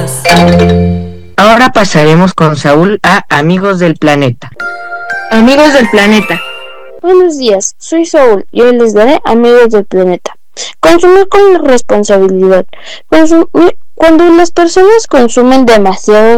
Ahora pasaremos con Saúl a Amigos del Planeta. Amigos del Planeta. Buenos días, soy Saúl y hoy les daré Amigos del Planeta. Consumir con responsabilidad. Cuando las personas consumen demasiado